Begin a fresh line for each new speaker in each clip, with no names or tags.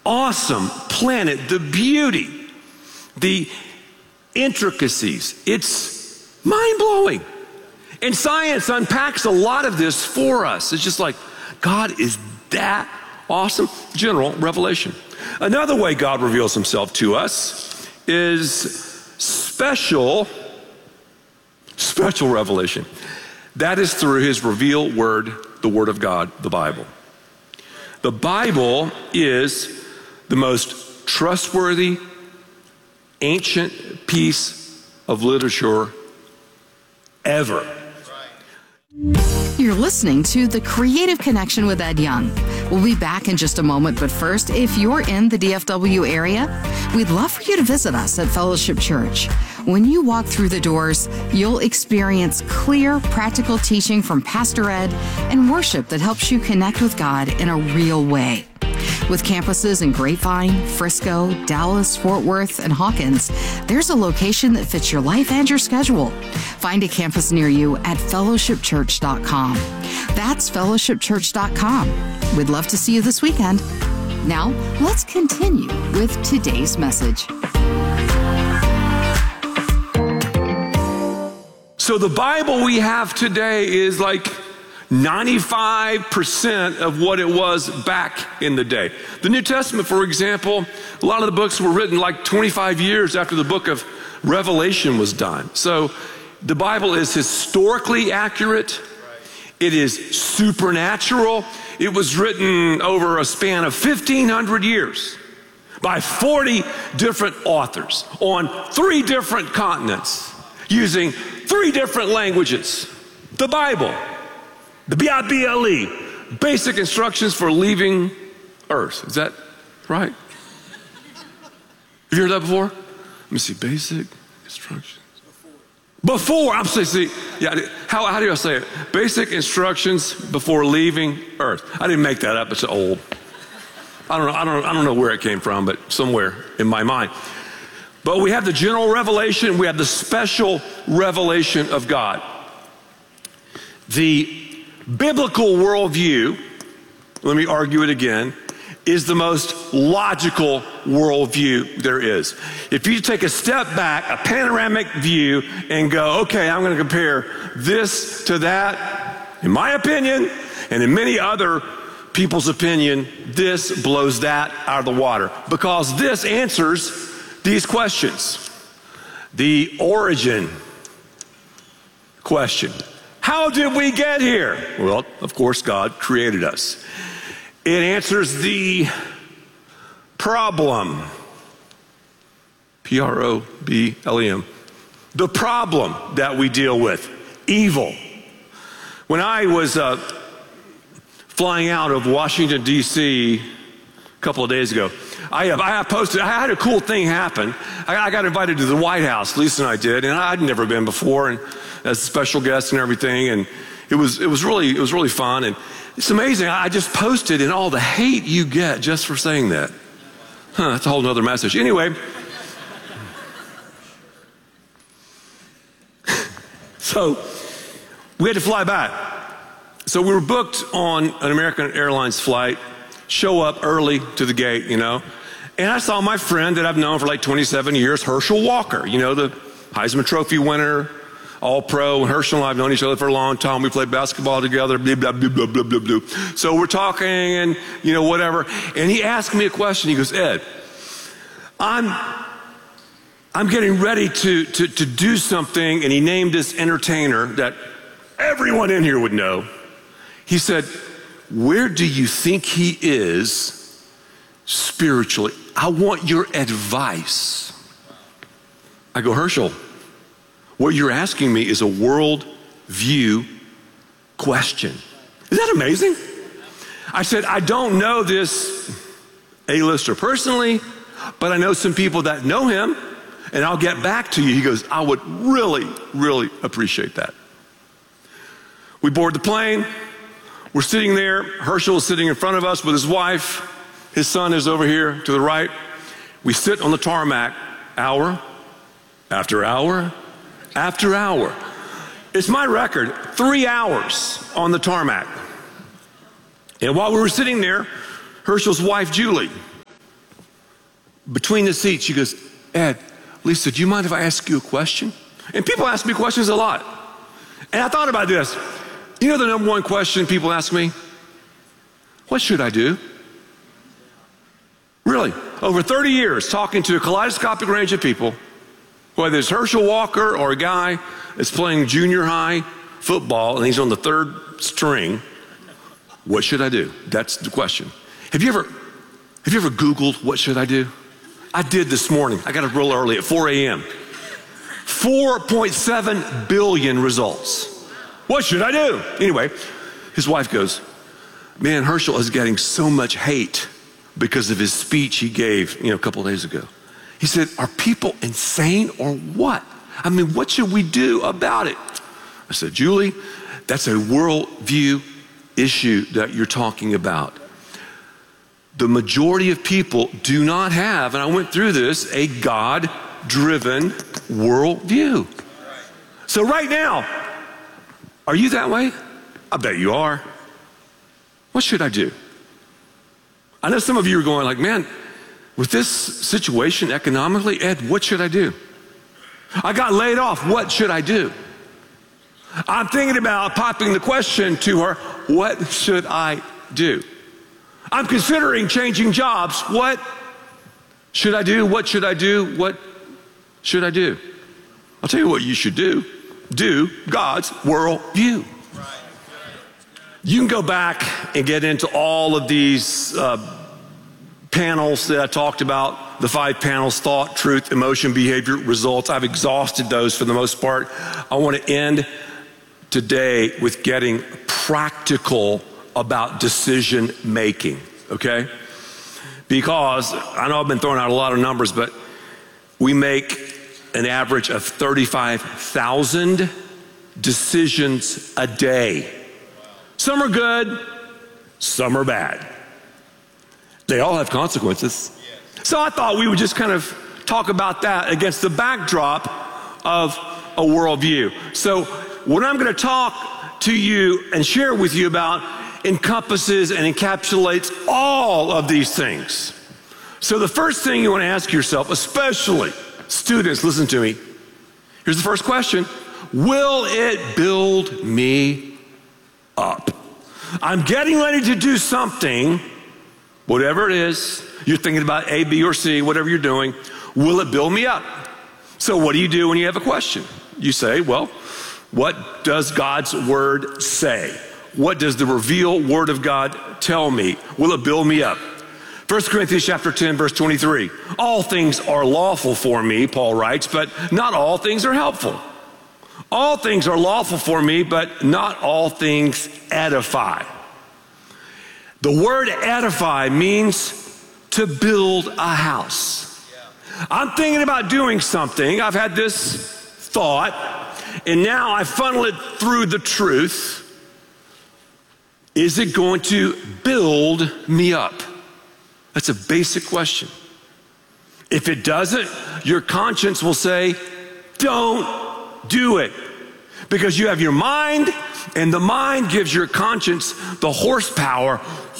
awesome planet, the beauty, the intricacies. It's mind-blowing. And science unpacks a lot of this for us. It's just like, God is that awesome. General revelation. Another way God reveals himself to us is special revelation. That is through his revealed word, the word of God, the Bible. The Bible is the most trustworthy, ancient piece of literature ever.
You're listening to The Creative Connection with Ed Young. We'll be back in just a moment, but first, if you're in the DFW area, we'd love for you to visit us at Fellowship Church. When you walk through the doors, you'll experience clear, practical teaching from Pastor Ed and worship that helps you connect with God in a real way. With campuses in Grapevine, Frisco, Dallas, Fort Worth, and Hawkins, there's a location that fits your life and your schedule. Find a campus near you at fellowshipchurch.com. That's fellowshipchurch.com. We'd love to see you this weekend. Now, let's continue with today's message.
So the Bible we have today is like 95% of what it was back in the day. The New Testament, for example, a lot of the books were written like 25 years after the book of Revelation was done. So the Bible is historically accurate. It is supernatural. It was written over a span of 1,500 years by 40 different authors on 3 different continents using 3 different languages. The Bible. The B-I-B-L-E, basic instructions for leaving Earth. Is that right? Have you heard that before? Let me see, basic instructions. Before, I'm saying, see, yeah, how do I say it? Basic instructions before leaving Earth. I didn't make that up, it's old. I don't know where it came from, but somewhere in my mind. But we have the general revelation, we have the special revelation of God. The biblical worldview, let me argue it again, is the most logical worldview there is. If you take a step back, a panoramic view, and go, okay, I'm going to compare this to that, in my opinion, and in many other people's opinion, this blows that out of the water. Because this answers these questions. The origin question. How did we get here? Well, of course, God created us. It answers the problem. P-R-O-B-L-E-M. The problem that we deal with. Evil. When I was flying out of Washington, D.C. a couple of days ago, I had a cool thing happen. I got invited to the White House, Lisa and I did, and I'd never been before, and as a special guest and everything, and it was really fun, and it's amazing. I just posted, and all the hate you get just for saying that. That's a whole nother message. Anyway, so we had to fly back. So we were booked on an American Airlines flight, show up early to the gate, you know, and I saw my friend that I've known for like 27 years, Herschel Walker, you know, the Heisman Trophy winner, All-Pro, and Herschel and I have known each other for a long time. We played basketball together, blah, blah, blah, blah, blah, blah, blah. So we're talking and, you know, whatever. And he asked me a question. He goes, Ed, I'm getting ready to do something. And he named this entertainer that everyone in here would know. He said, where do you think he is spiritually? I want your advice. I go, Herschel, what you're asking me is a world view question. Isn't that amazing? I said, I don't know this A-lister personally, but I know some people that know him, and I'll get back to you. He goes, I would really, really appreciate that. We board the plane. We're sitting there. Herschel is sitting in front of us with his wife. His son is over here to the right. We sit on the tarmac hour after hour after hour. It's my record, 3 hours on the tarmac. And while we were sitting there, Herschel's wife, Julie, between the seats, she goes, Ed, Lisa, do you mind if I ask you a question? And people ask me questions a lot. And I thought about this. You know the number one question people ask me? What should I do? Really, over 30 years talking to a kaleidoscopic range of people, whether it's Herschel Walker or a guy that's playing junior high football and he's on the third string, what should I do? That's the question. Have you ever Googled what should I do? I did this morning. I got up real early at 4 a.m. 4.7 billion results. What should I do? Anyway, his wife goes, man, Herschel is getting so much hate because of his speech he gave, a couple of days ago. He said, are people insane or what? I mean, what should we do about it? I said, Julie, that's a worldview issue that you're talking about. The majority of people do not have, and I went through this, a God-driven worldview. So right now, are you that way? I bet you are. What should I do? I know some of you are going like, man, with this situation economically, Ed, what should I do? I got laid off, what should I do? I'm thinking about popping the question to her, what should I do? I'm considering changing jobs, what should I do? What should I do? What should I do? I'll tell you what you should do. Do God's worldview. You can go back and get into all of these panels that I talked about, the 5 panels: thought, truth, emotion, behavior, results. I've exhausted those for the most part. I want to end today with getting practical about decision making, okay? Because I know I've been throwing out a lot of numbers, but we make an average of 35,000 decisions a day. Some are good, some are bad. They all have consequences. So I thought we would just kind of talk about that against the backdrop of a worldview. So what I'm going to talk to you and share with you about encompasses and encapsulates all of these things. So the first thing you want to ask yourself, especially students, listen to me. Here's the first question. Will it build me up? I'm getting ready to do something, whatever it is. You're thinking about A, B, or C, whatever you're doing. Will it build me up? So what do you do when you have a question? You say, well, what does God's word say? What does the revealed word of God tell me? Will it build me up? 1 Corinthians chapter 10, verse 23. All things are lawful for me, Paul writes, but not all things are helpful. All things are lawful for me, but not all things edify. The word edify means to build a house. I'm thinking about doing something. I've had this thought, and now I funnel it through the truth. Is it going to build me up? That's a basic question. If it doesn't, your conscience will say, don't do it. Because you have your mind, and the mind gives your conscience the horsepower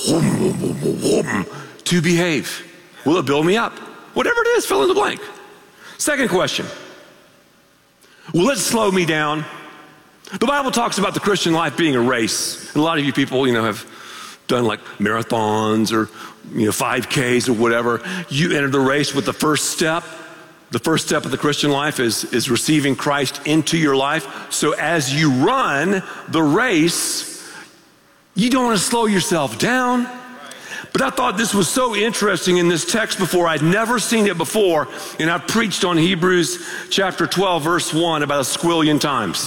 to behave. Will it build me up? Whatever it is, fill in the blank. Second question. Will it slow me down? The Bible talks about the Christian life being a race. And a lot of you people, have done like marathons or 5Ks or whatever. You enter the race with the first step. The first step of the Christian life is receiving Christ into your life. So as you run the race, you don't want to slow yourself down. But I thought this was so interesting in this text before. I'd never seen it before. And I've preached on Hebrews chapter 12, verse 1 about a squillion times.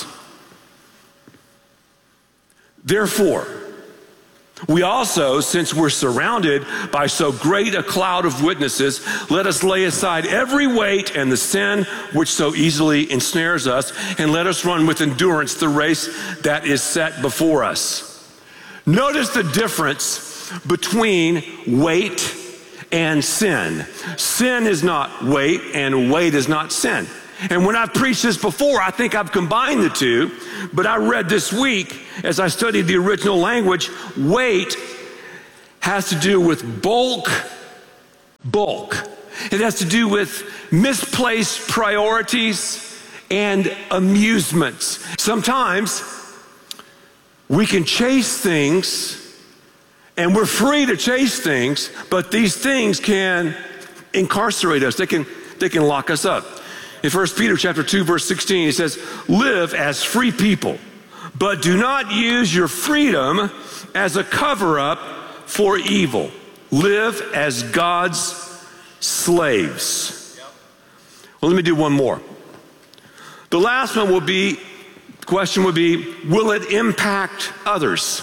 Therefore, we also, since we're surrounded by so great a cloud of witnesses, let us lay aside every weight and the sin which so easily ensnares us, and let us run with endurance the race that is set before us. Notice the difference between weight and sin. Sin is not weight, and weight is not sin. And when I've preached this before, I think I've combined the two, but I read this week, as I studied the original language, weight has to do with bulk. It has to do with misplaced priorities and amusements. Sometimes we can chase things, and we're free to chase things, but these things can incarcerate us. They can lock us up. In 1 Peter chapter 2, verse 16, it says, live as free people, but do not use your freedom as a cover-up for evil. Live as God's slaves. Well, let me do one more. The last one will be, question would be, will it impact others?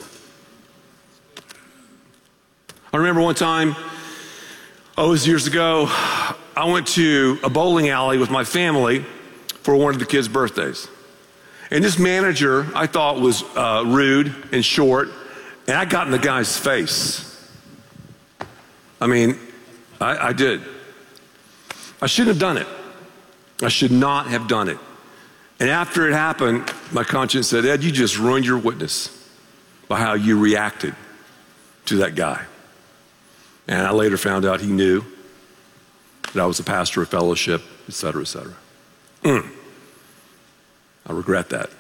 I remember one time, it was years ago, I went to a bowling alley with my family for one of the kids' birthdays. And this manager, I thought, was rude and short, and I got in the guy's face. I mean, I did. I shouldn't have done it. I should not have done it. And after it happened, my conscience said, Ed, you just ruined your witness by how you reacted to that guy. And I later found out he knew that I was a pastor of Fellowship, et cetera, et cetera. I regret that.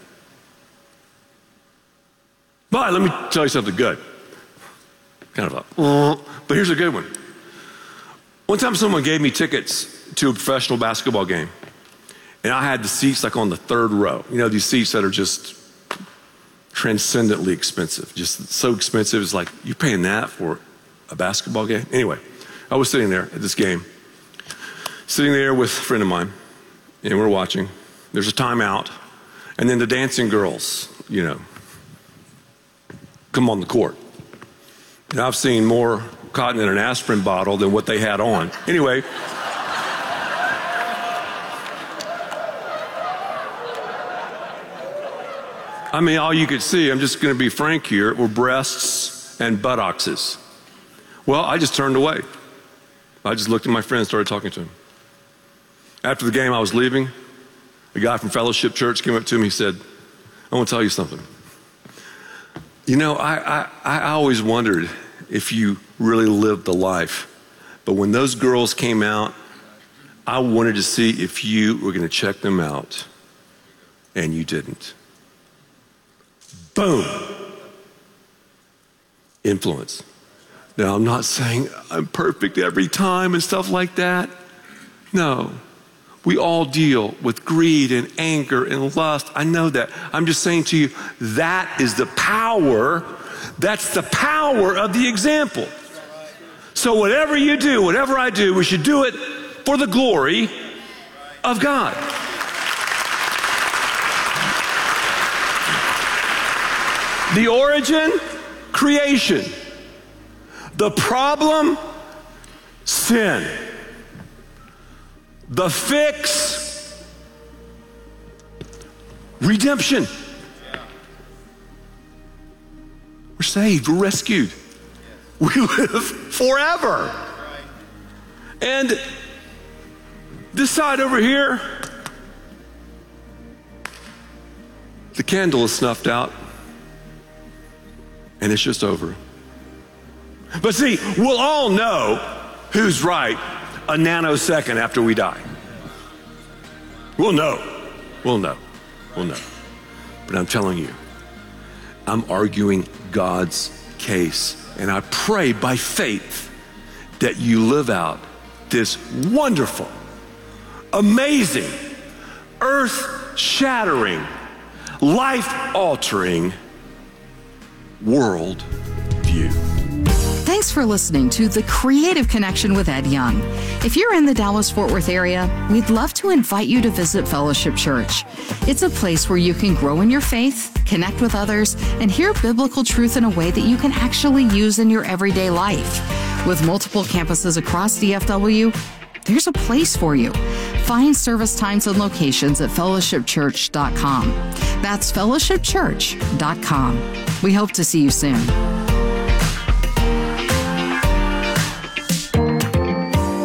But let me tell you something good. Kind of but here's a good one. One time someone gave me tickets to a professional basketball game. And I had the seats like on the third row. You know, these seats that are just transcendently expensive. Just so expensive, it's like, you're paying that for a basketball game? Anyway, I was sitting there at this game. Sitting there with a friend of mine. And we're watching. There's a timeout. And then the dancing girls, you know, come on the court. And I've seen more cotton in an aspirin bottle than what they had on. Anyway. I mean, all you could see, I'm just going to be frank here, were breasts and buttocks. Well, I just turned away. I just looked at my friend and started talking to him. After the game, I was leaving. A guy from Fellowship Church came up to me. He said, I want to tell you something. You know, I always wondered if you really lived the life. But when those girls came out, I wanted to see if you were going to check them out. And you didn't. Boom. Influence. Now, I'm not saying I'm perfect every time and stuff like that. No. We all deal with greed and anger and lust. I know that. I'm just saying to you, that is the power. That's the power of the example. So whatever you do, whatever I do, we should do it for the glory of God. The origin, creation. The problem, sin. The fix, redemption. We're saved, we're rescued. We live forever. And this side over here, the candle is snuffed out. And it's just over. But see, we'll all know who's right a nanosecond after we die. We'll know. We'll know. We'll know. But I'm telling you, I'm arguing God's case. And I pray by faith that you live out this wonderful, amazing, earth-shattering, life-altering world view.
Thanks for listening to The Creative Connection with Ed Young. If you're in the Dallas-Fort Worth area, we'd love to invite you to visit Fellowship Church. It's a place where you can grow in your faith, connect with others, and hear biblical truth in a way that you can actually use in your everyday life. With multiple campuses across DFW, there's a place for you. Find service times and locations at fellowshipchurch.com. That's fellowshipchurch.com. We hope to see you soon.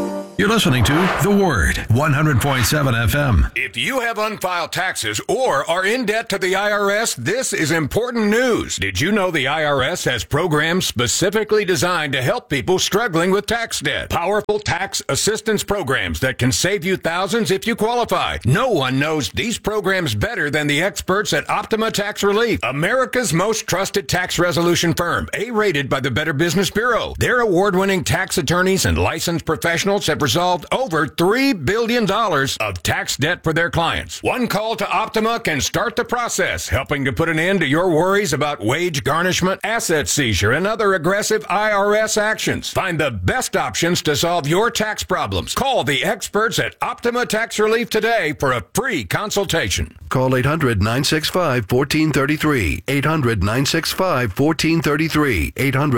You're listening to The Word, 100.7 FM.
If you have unfiled taxes or are in debt to the IRS, this is important news. Did you know the IRS has programs specifically designed to help people struggling with tax debt? Powerful tax assistance programs that can save you thousands if you qualify. No one knows these programs better than the experts at Optima Tax Relief, America's most trusted tax resolution firm, A-rated by the Better Business Bureau. Their award-winning tax attorneys and licensed professionals have resolved over $3 billion of tax debt for their clients. One call to Optima can start the process, helping to put an end to your worries about wage garnishment, asset seizure, and other aggressive IRS actions. Find the best options to solve your tax problems. Call the experts at Optima Tax Relief today for a free consultation.
Call 800-965-1433. 800-965-1433.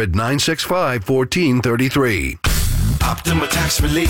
800-965-1433.
Optima Tax Relief.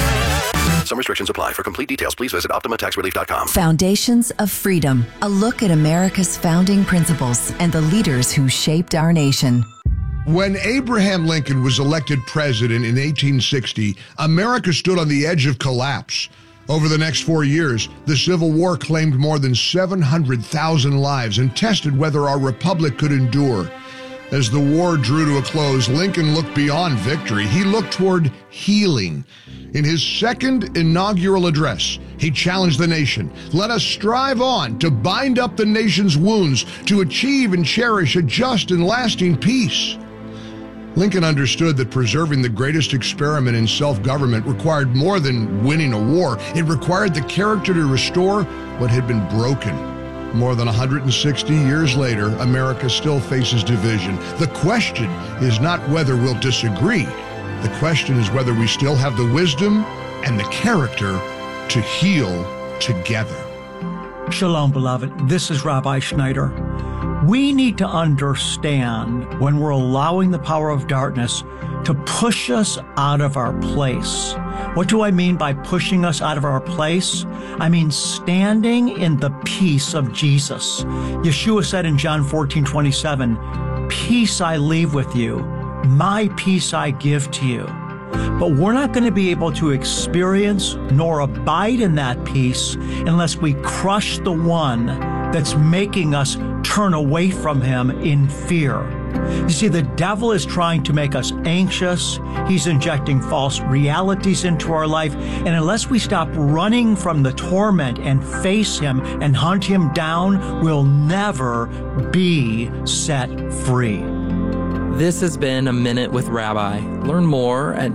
Some restrictions apply. For complete details, please visit OptimaTaxRelief.com.
Foundations of Freedom. A look at America's founding principles and the leaders who shaped our nation.
When Abraham Lincoln was elected president in 1860, America stood on the edge of collapse. Over the next 4 years, the Civil War claimed more than 700,000 lives and tested whether our republic could endure. As the war drew to a close, Lincoln looked beyond victory. He looked toward healing. In his second inaugural address, he challenged the nation. Let us strive on to bind up the nation's wounds, to achieve and cherish a just and lasting peace. Lincoln understood that preserving the greatest experiment in self-government required more than winning a war. It required the character to restore what had been broken. More than 160 years later, America still faces division. The question is not whether we'll disagree. The question is whether we still have the wisdom and the character to heal together.
Shalom, beloved. This is Rabbi Schneider. We need to understand when we're allowing the power of darkness to push us out of our place. What do I mean by pushing us out of our place? I mean standing in the peace of Jesus. Yeshua said in John 14:27, "Peace I leave with you, my peace I give to you." But we're not going to be able to experience nor abide in that peace unless we crush the one that's making us turn away from him in fear. You see, the devil is trying to make us anxious. He's injecting false realities into our life. And unless we stop running from the torment and face him and hunt him down, we'll never be set free.
This has been A Minute with Rabbi. Learn more at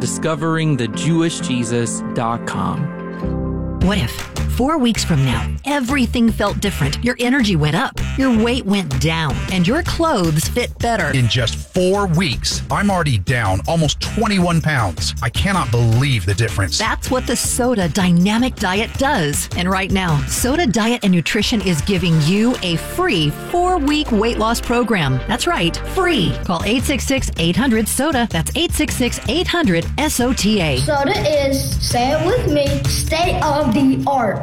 discoveringthejewishjesus.com.
What if 4 weeks from now, everything felt different? Your energy went up, your weight went down, and your clothes fit better.
In just 4 weeks, I'm already down almost 21 pounds. I cannot believe the difference.
That's what the Soda Dynamic Diet does. And right now, Soda Diet and Nutrition is giving you a free 4-week weight loss program. That's right, free. Call 866-800-SODA. That's 866-800-SOTA.
Soda is, say it with me, state of the art.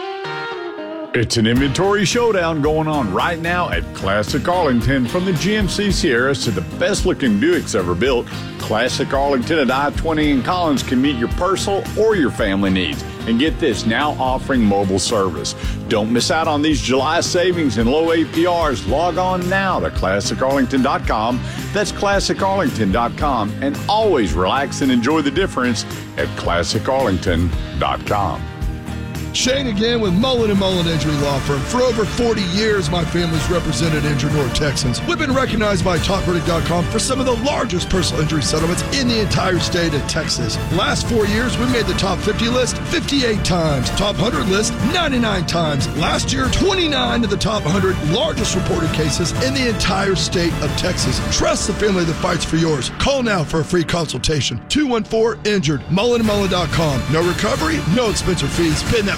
It's an inventory showdown going on right now at Classic Arlington. From the GMC Sierras to the best-looking Buicks ever built, Classic Arlington at I-20 and Collins can meet your personal or your family needs. And get this, now offering mobile service. Don't miss out on these July savings and low APRs. Log on now to ClassicArlington.com. That's ClassicArlington.com. And always relax and enjoy the difference at ClassicArlington.com.
Shane again with Mullen & Mullen Injury Law Firm. For over 40 years, my family's represented injured North Texans. We've been recognized by TopVerdict.com for some of the largest personal injury settlements in the entire state of Texas. Last 4 years, we made the top 50 list 58 times, top 100 list 99 times. Last year, 29 of the top 100 largest reported cases in the entire state of Texas. Trust the family that fights for yours. Call now for a free consultation. 214-INJURED. MullenandMullen.com. No recovery, no expense or fees. Been that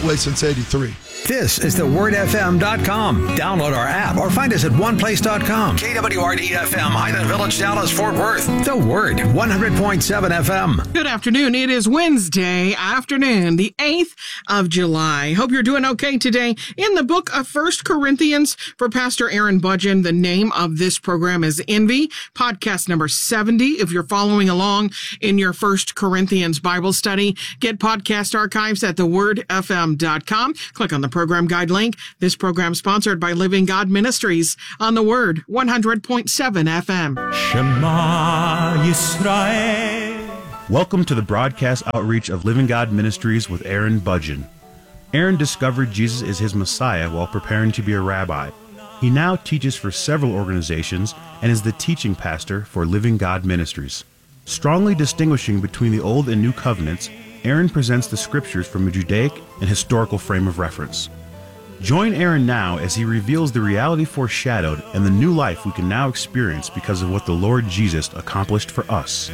that way since 83.
This is thewordfm.com. Download our app or find us at oneplace.com. KWRD-FM, Highland Village, Dallas, Fort Worth. The Word, 100.7 FM.
Good afternoon. It is Wednesday afternoon, the 8th of July. Hope you're doing okay today. In the book of 1 Corinthians for Pastor Aaron Budgen, the name of this program is Envy, podcast number 70. If you're following along in your 1 Corinthians Bible study, get podcast archives at thewordfm.com. Click on the program guide link. This program sponsored by Living God Ministries on the Word, 100.7 FM.
Shema Yisrael. Welcome to the broadcast outreach of Living God Ministries with Aaron Budgen. Aaron discovered Jesus is his Messiah while preparing to be a rabbi. He now teaches for several organizations and is the teaching pastor for Living God Ministries. Strongly distinguishing between the Old and New Covenants, Aaron presents the scriptures from a Judaic and historical frame of reference. Join Aaron now as he reveals the reality foreshadowed and the new life we can now experience because of what the Lord Jesus accomplished for us.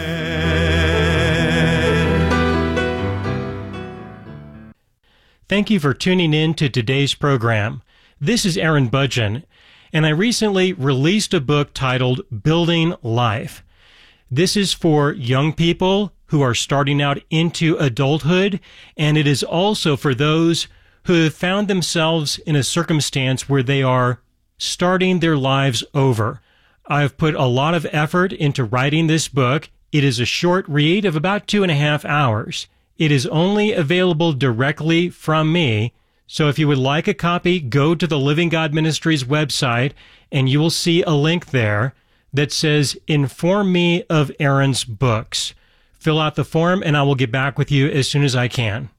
Thank you for tuning in to today's program. This is Aaron Budgen, and I recently released a book titled Building Life. This is for young people who are starting out into adulthood, and it is also for those who have found themselves in a circumstance where they are starting their lives over. I've put a lot of effort into writing this book. It is a short read of about 2.5 hours. It is only available directly from me, so if you would like a copy, go to the Living God Ministries website, and you will see a link there that says, Inform me of Aaron's books. Fill out the form, and I will get back with you as soon as I can.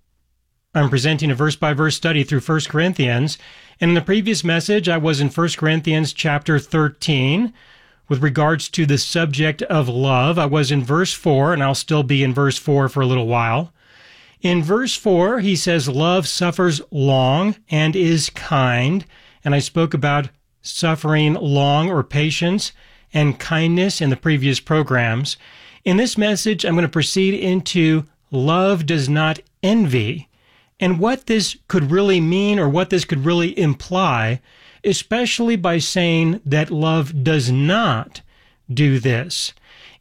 I'm presenting a verse-by-verse study through 1 Corinthians, and in the previous message, I was in 1 Corinthians chapter 13. With regards to the subject of love, I was in verse 4, and I'll still be in verse 4 for a little while. In verse 4, he says, Love suffers long and is kind, and I spoke about suffering long or patience and kindness in the previous programs. In this message, I'm going to proceed into love does not envy, and what this could really mean or what this could really imply, especially by saying that love does not do this.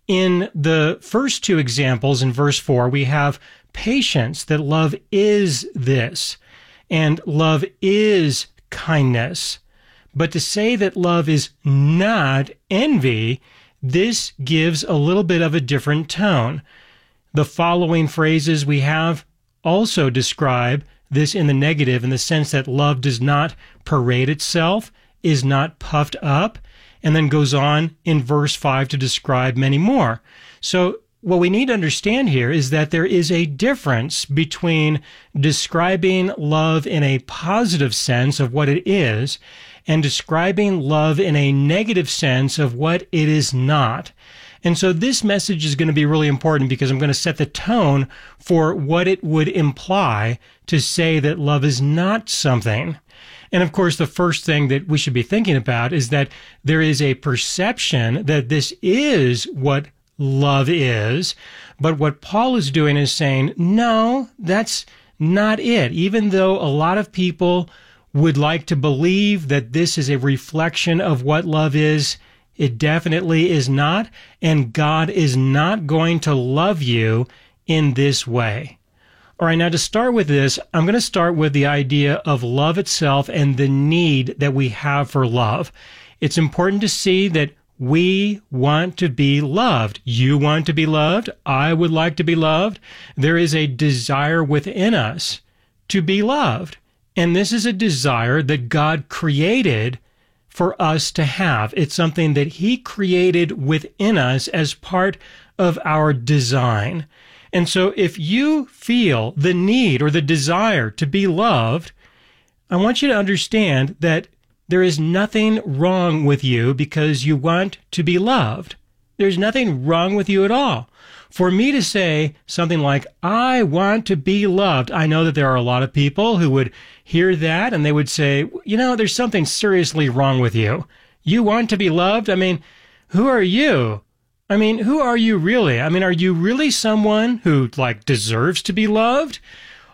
In the first two examples in verse 4, we have patience, that love is this, and love is kindness. But to say that love is not envy, this gives a little bit of a different tone. The following phrases we have also describe this in the negative, in the sense that love does not parade itself, is not puffed up, and then goes on in verse 5 to describe many more. So what we need to understand here is that there is a difference between describing love in a positive sense of what it is and describing love in a negative sense of what it is not. And so this message is going to be really important because I'm going to set the tone for what it would imply to say that love is not something. And of course, the first thing that we should be thinking about is that there is a perception that this is what love is, but what Paul is doing is saying, no, that's not it. Even though a lot of people would like to believe that this is a reflection of what love is, it definitely is not, and God is not going to love you in this way. All right, now to start with this, I'm going to start with the idea of love itself and the need that we have for love. It's important to see that we want to be loved. You want to be loved. I would like to be loved. There is a desire within us to be loved. And this is a desire that God created for us to have. It's something that He created within us as part of our design. And so if you feel the need or the desire to be loved, I want you to understand that there is nothing wrong with you because you want to be loved. There's nothing wrong with you at all. For me to say something like, I want to be loved, I know that there are a lot of people who would hear that and they would say, you know, there's something seriously wrong with you. You want to be loved? I mean, who are you? I mean, who are you really? I mean, are you really someone who, deserves to be loved?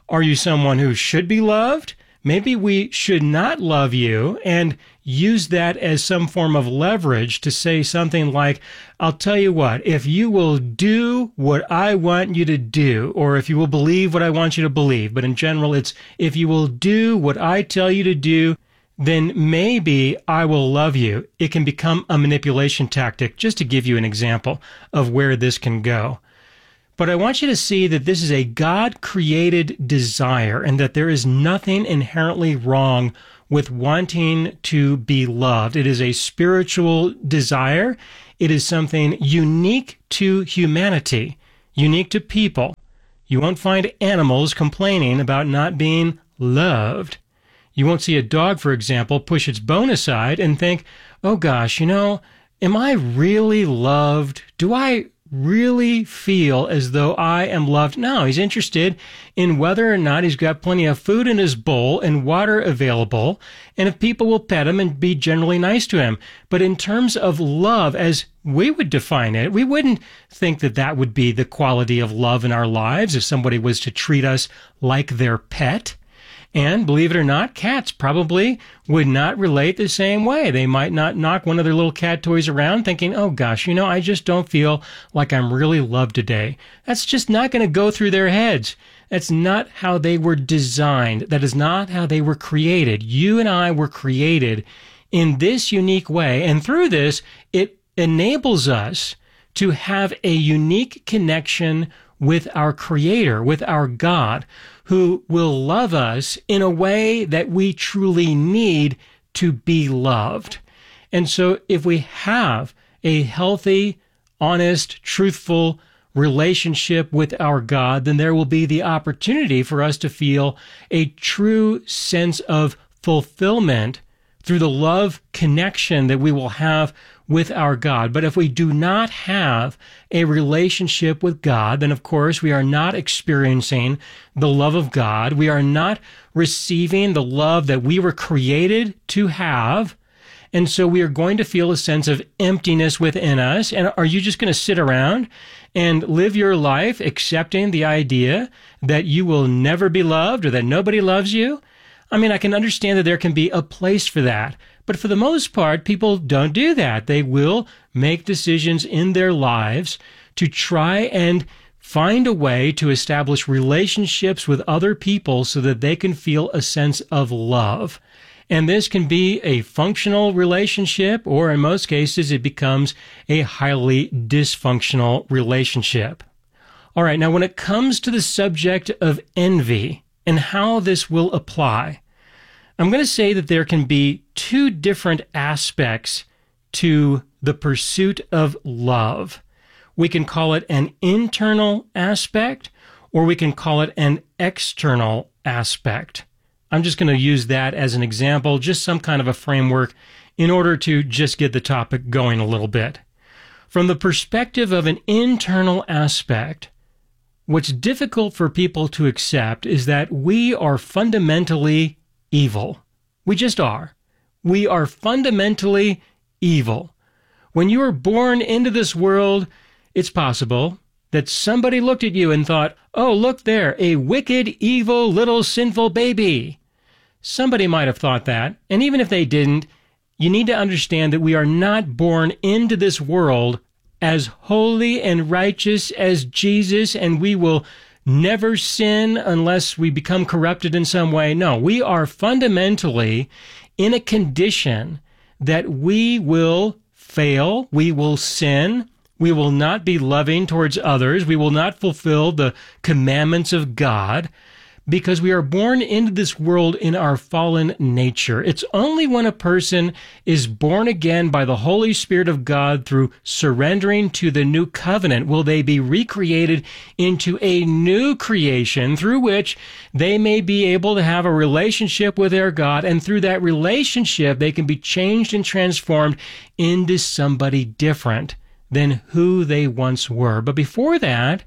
Are you someone who should be loved? Maybe we should not love you, and use that as some form of leverage to say something like, I'll tell you what, if you will do what I want you to do, or if you will believe what I want you to believe, but in general it's, if you will do what I tell you to do, then maybe I will love you. It can become a manipulation tactic, just to give you an example of where this can go. But I want you to see that this is a God-created desire and that there is nothing inherently wrong with wanting to be loved. It is a spiritual desire. It is something unique to humanity, unique to people. You won't find animals complaining about not being loved. You won't see a dog, for example, push its bone aside and think, oh gosh, am I really loved? Do I really feel as though I am loved? No, he's interested in whether or not he's got plenty of food in his bowl and water available, and if people will pet him and be generally nice to him. But in terms of love, as we would define it, we wouldn't think that that would be the quality of love in our lives if somebody was to treat us like their pet. And believe it or not, cats probably would not relate the same way. They might not knock one of their little cat toys around thinking, oh gosh, I just don't feel like I'm really loved today. That's just not going to go through their heads. That's not how they were designed. That is not how they were created. You and I were created in this unique way. And through this, it enables us to have a unique connection with our Creator, with our God, who will love us in a way that we truly need to be loved. And so if we have a healthy, honest, truthful relationship with our God, then there will be the opportunity for us to feel a true sense of fulfillment through the love connection that we will have with our God. But if we do not have a relationship with God, then of course we are not experiencing the love of God. We are not receiving the love that we were created to have. And so we are going to feel a sense of emptiness within us. And are you just going to sit around and live your life accepting the idea that you will never be loved or that nobody loves you? I mean, I can understand that there can be a place for that. But for the most part, people don't do that. They will make decisions in their lives to try and find a way to establish relationships with other people so that they can feel a sense of love. And this can be a functional relationship, or in most cases, it becomes a highly dysfunctional relationship. All right, now when it comes to the subject of envy and how this will apply, I'm going to say that there can be two different aspects to the pursuit of love. We can call it an internal aspect, or we can call it an external aspect. I'm just going to use that as an example, just some kind of a framework in order to just get the topic going a little bit. From the perspective of an internal aspect, what's difficult for people to accept is that we are fundamentally evil. We just are. We are fundamentally evil. When you were born into this world, it's possible that somebody looked at you and thought, oh, look there, a wicked, evil, little sinful baby. Somebody might have thought that, and even if they didn't, you need to understand that we are not born into this world as holy and righteous as Jesus, and we will never sin unless we become corrupted in some way. No, we are fundamentally in a condition that we will fail, we will sin, we will not be loving towards others, we will not fulfill the commandments of God, because we are born into this world in our fallen nature. It's only when a person is born again by the Holy Spirit of God through surrendering to the new covenant will they be recreated into a new creation through which they may be able to have a relationship with their God, and through that relationship they can be changed and transformed into somebody different than who they once were. But before that,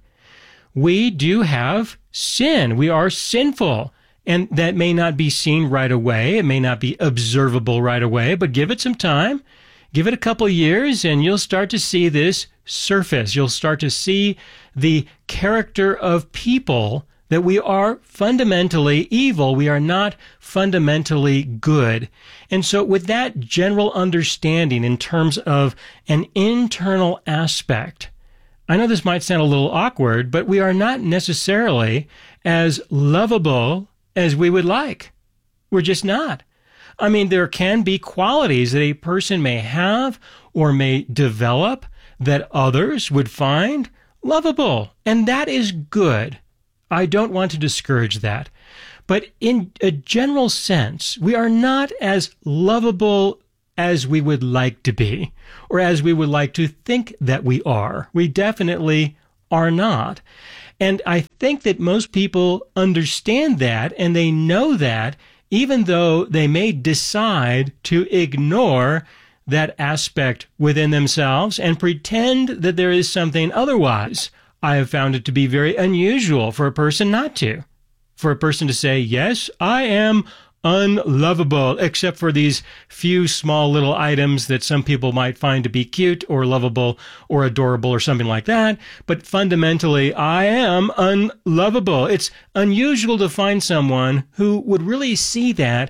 we do have sin. We are sinful. And that may not be seen right away. It may not be observable right away, but give it some time. Give it a couple of years and you'll start to see this surface. You'll start to see the character of people that we are fundamentally evil. We are not fundamentally good. And so with that general understanding in terms of an internal aspect, I know this might sound a little awkward, but we are not necessarily as lovable as we would like. We're just not. I mean, there can be qualities that a person may have or may develop that others would find lovable, and that is good. I don't want to discourage that. But in a general sense, we are not as lovable as we would like to be, or as we would like to think that we are. We definitely are not. And I think that most people understand that, and they know that, even though they may decide to ignore that aspect within themselves and pretend that there is something otherwise. I have found it to be very unusual for a person not to. For a person to say, yes, I am unlovable, except for these few small little items that some people might find to be cute or lovable or adorable or something like that. But fundamentally, I am unlovable. It's unusual to find someone who would really see that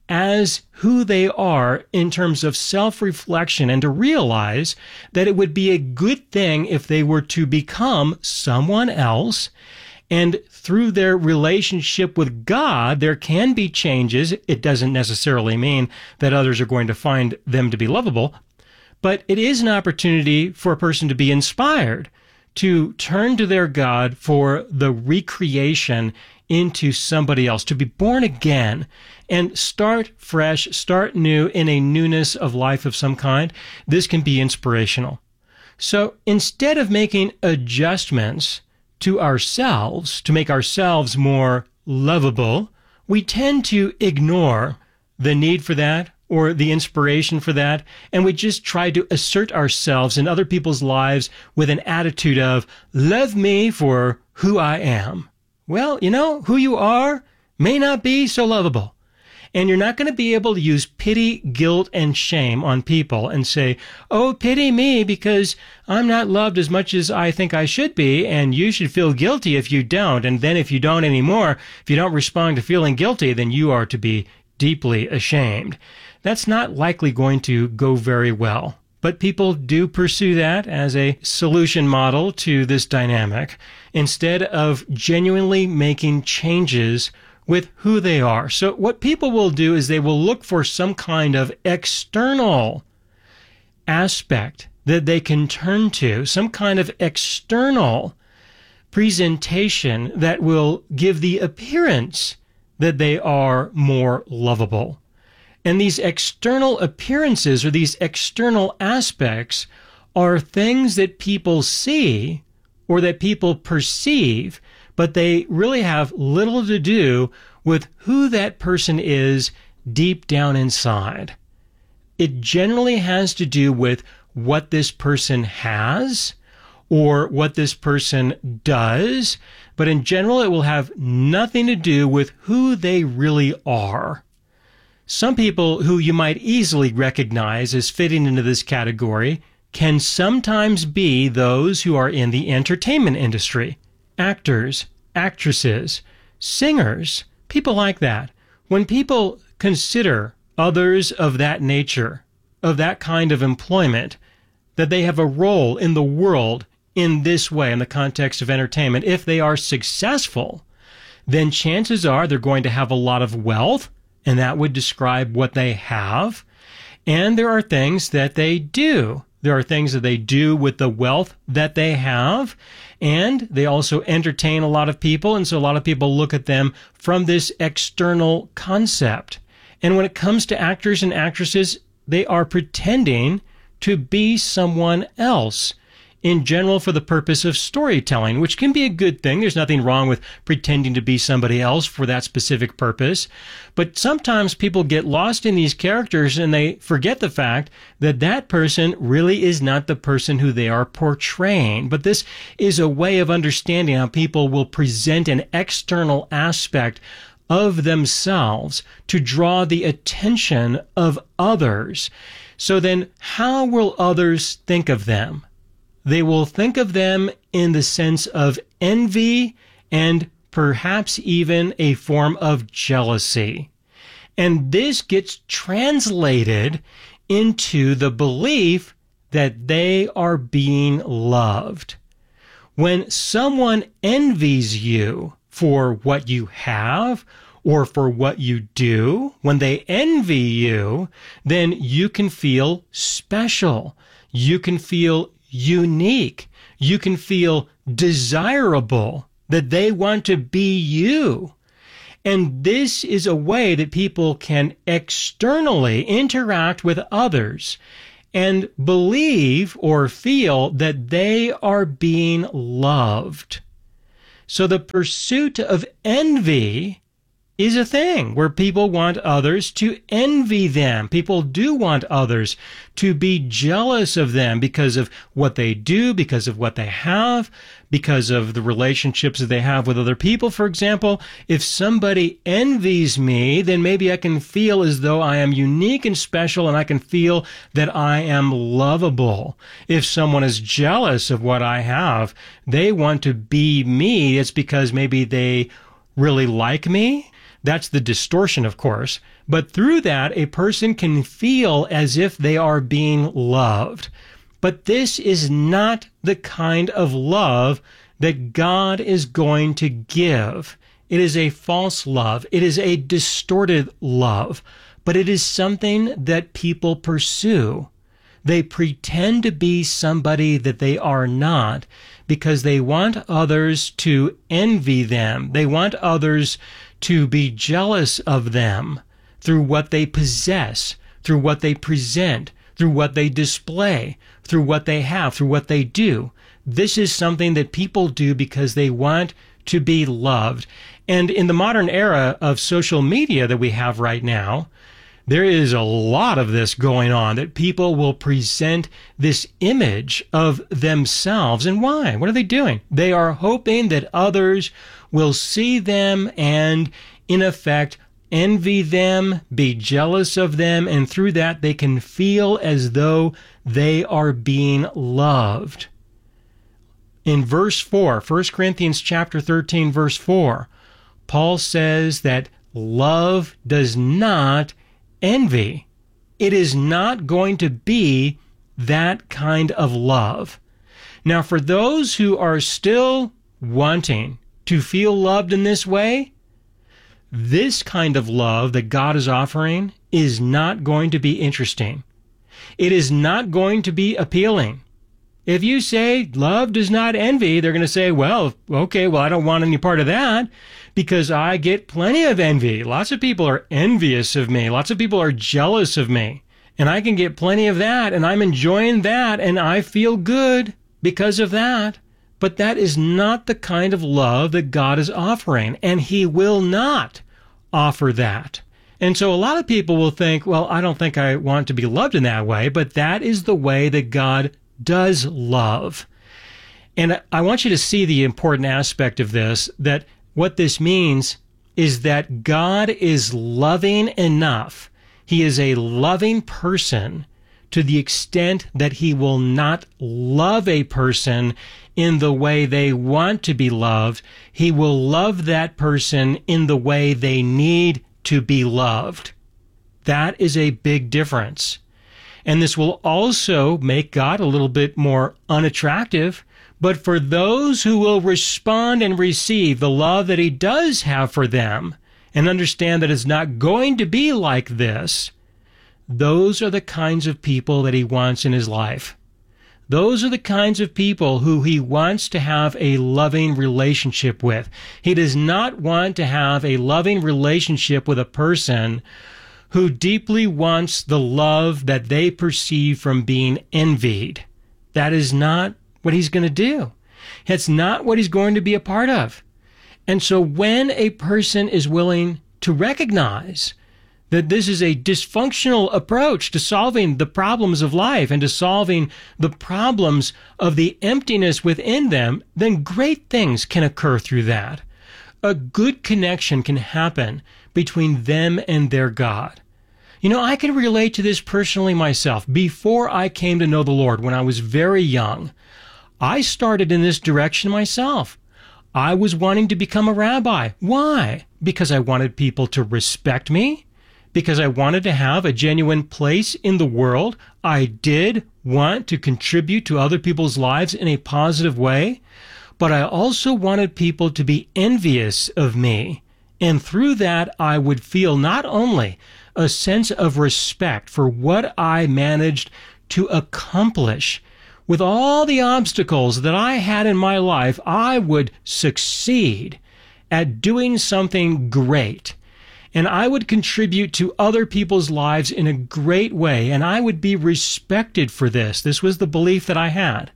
as who they are in terms of self-reflection, and to realize that it would be a good thing if they were to become someone else. And through their relationship with God, there can be changes. It doesn't necessarily mean that others are going to find them to be lovable, but it is an opportunity for a person to be inspired, to turn to their God for the recreation into somebody else, to be born again and start fresh, start new in a newness of life of some kind. This can be inspirational. So instead of making adjustments to ourselves to make ourselves more lovable, we tend to ignore the need for that or the inspiration for that, and we just try to assert ourselves in other people's lives with an attitude of, love me for who I am. Well, you know, who you are may not be so lovable. And you're not going to be able to use pity, guilt, and shame on people and say, oh, pity me because I'm not loved as much as I think I should be, and you should feel guilty if you don't. And then if you don't anymore, if you don't respond to feeling guilty, then you are to be deeply ashamed. That's not likely going to go very well. But people do pursue that as a solution model to this dynamic instead of genuinely making changes with who they are. So what people will do is they will look for some kind of external aspect that they can turn to, some kind of external presentation that will give the appearance that they are more lovable. And these external appearances or these external aspects are things that people see or that people perceive, but they really have little to do with who that person is deep down inside. It generally has to do with what this person has or what this person does, but in general it will have nothing to do with who they really are. Some people who you might easily recognize as fitting into this category can sometimes be those who are in the entertainment industry. Actors, actresses, singers, people like that. When people consider others of that nature, of that kind of employment, that they have a role in the world in this way, in the context of entertainment, if they are successful, then chances are they're going to have a lot of wealth, and that would describe what they have. And there are things that they do. There are things that they do with the wealth that they have, and they also entertain a lot of people, and so a lot of people look at them from this external concept. And when it comes to actors and actresses, they are pretending to be someone else, in general for the purpose of storytelling, which can be a good thing. There's nothing wrong with pretending to be somebody else for that specific purpose. But sometimes people get lost in these characters and they forget the fact that that person really is not the person who they are portraying. But this is a way of understanding how people will present an external aspect of themselves to draw the attention of others. So then how will others think of them? They will think of them in the sense of envy and perhaps even a form of jealousy. And this gets translated into the belief that they are being loved. When someone envies you for what you have or for what you do, when they envy you, then you can feel special. You can feel unique. You can feel desirable, that they want to be you. And this is a way that people can externally interact with others and believe or feel that they are being loved. So the pursuit of envy is a thing where people want others to envy them. People do want others to be jealous of them because of what they do, because of what they have, because of the relationships that they have with other people. For example, if somebody envies me, then maybe I can feel as though I am unique and special, and I can feel that I am lovable. If someone is jealous of what I have, they want to be me. It's because maybe they really like me. That's the distortion, of course. But through that, a person can feel as if they are being loved. But this is not the kind of love that God is going to give. It is a false love. It is a distorted love. But it is something that people pursue. They pretend to be somebody that they are not because they want others to envy them. They want others to be jealous of them through what they possess, through what they present, through what they display, through what they have, through what they do. This is something that people do because they want to be loved. And in the modern era of social media that we have right now, there is a lot of this going on, that people will present this image of themselves. And why? What are they doing? They are hoping that others will see them and, in effect, envy them, be jealous of them, and through that they can feel as though they are being loved. In verse 4, 1 Corinthians chapter 13, verse 4, Paul says that love does not envy. It is not going to be that kind of love. Now, for those who are still wanting to feel loved in this way, this kind of love that God is offering is not going to be interesting. It is not going to be appealing. If you say love does not envy, they're going to say, well, okay, well, I don't want any part of that because I get plenty of envy. Lots of people are envious of me. Lots of people are jealous of me. And I can get plenty of that, and I'm enjoying that, and I feel good because of that. But that is not the kind of love that God is offering, and He will not offer that. And so a lot of people will think, well, I don't think I want to be loved in that way, but that is the way that God does love. And I want you to see the important aspect of this, that what this means is that God is loving enough. He is a loving person to the extent that He will not love a person in the way they want to be loved. He will love that person in the way they need to be loved. That is a big difference. And this will also make God a little bit more unattractive. But for those who will respond and receive the love that He does have for them and understand that it's not going to be like this, those are the kinds of people that He wants in His life. Those are the kinds of people who He wants to have a loving relationship with. He does not want to have a loving relationship with a person who deeply wants the love that they perceive from being envied. That is not what He's going to do. It's not what He's going to be a part of. And so when a person is willing to recognize that this is a dysfunctional approach to solving the problems of life and to solving the problems of the emptiness within them, then great things can occur through that. A good connection can happen between them and their God. You know, I can relate to this personally myself. Before I came to know the Lord, when I was very young, I started in this direction myself. I was wanting to become a rabbi. Why? Because I wanted people to respect me, because I wanted to have a genuine place in the world. I did want to contribute to other people's lives in a positive way, but I also wanted people to be envious of me. And through that, I would feel not only a sense of respect for what I managed to accomplish. With all the obstacles that I had in my life, I would succeed at doing something great. And I would contribute to other people's lives in a great way, and I would be respected for this. This was the belief that I had.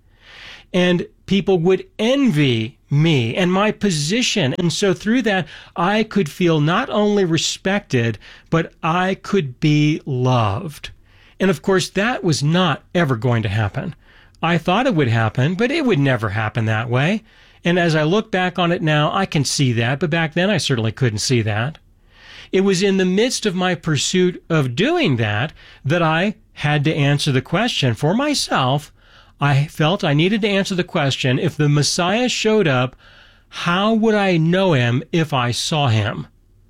And people would envy me and my position. And so through that, I could feel not only respected, but I could be loved. And of course, that was not ever going to happen. I thought it would happen, but it would never happen that way. And as I look back on it now, I can see that, but back then I certainly couldn't see that. It was in the midst of my pursuit of doing that that I had to answer the question for myself. I felt I needed to answer the question, if the Messiah showed up, how would I know him if I saw him?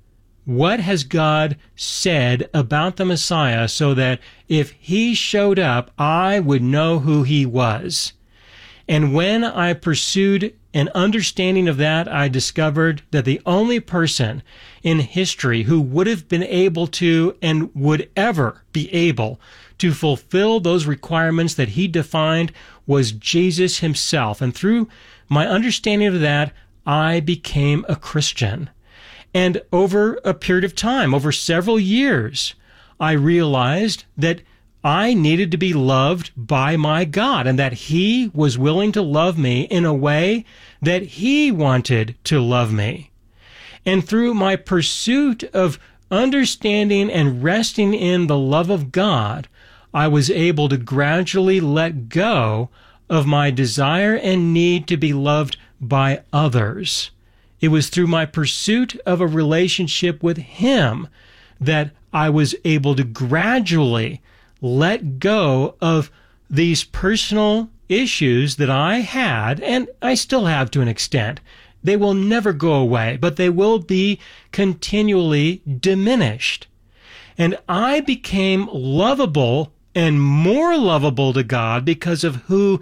What has God said about the Messiah so that if he showed up, I would know who he was? And when I pursued an understanding of that, I discovered that the only person in history who would have been able to and would ever be able to fulfill those requirements that he defined was Jesus himself. And through my understanding of that, I became a Christian. And over a period of time, over several years, I realized that I needed to be loved by my God and that he was willing to love me in a way that he wanted to love me. And through my pursuit of understanding and resting in the love of God, I was able to gradually let go of my desire and need to be loved by others. It was through my pursuit of a relationship with him that I was able to gradually let go of these personal issues that I had, and I still have to an extent. They will never go away, but they will be continually diminished. And I became lovable and more lovable to God because of who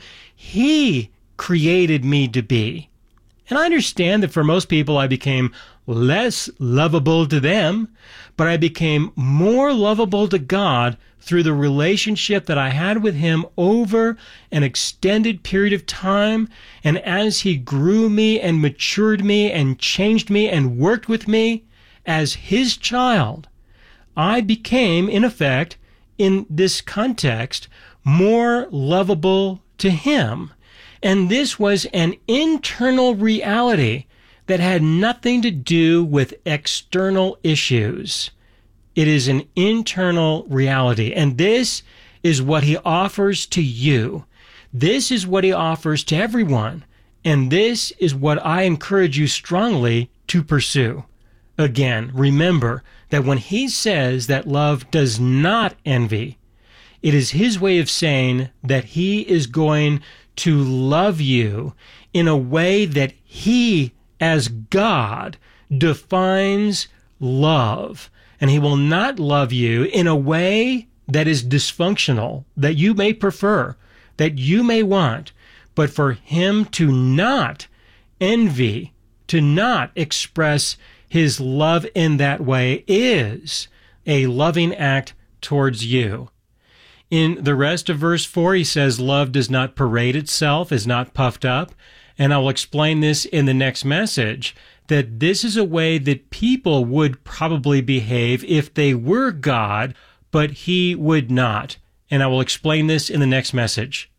he created me to be. And I understand that for most people, I became less lovable to them, but I became more lovable to God through the relationship that I had with him over an extended period of time. And as he grew me and matured me and changed me and worked with me as his child, I became, in effect, in this context, more lovable to him. And this was an internal reality that had nothing to do with external issues. It is an internal reality. And this is what he offers to you. This is what he offers to everyone. And this is what I encourage you strongly to pursue. Again, remember that when he says that love does not envy, it is his way of saying that he is going to love you in a way that he, as God, defines love. And he will not love you in a way that is dysfunctional, that you may prefer, that you may want, but for him to not envy, to not express his love in that way is a loving act towards you. In the rest of verse 4, he says, love does not parade itself, is not puffed up. And I will explain this in the next message, that this is a way that people would probably behave if they were God, but he would not. And I will explain this in the next message.